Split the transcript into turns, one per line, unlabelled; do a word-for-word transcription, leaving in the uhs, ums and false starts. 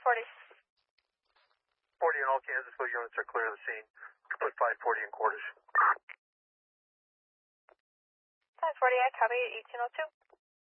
forty.
forty and all Kansasville units are clear of the scene. Put five forty in quarters.
five forty, I copy eighteen oh two.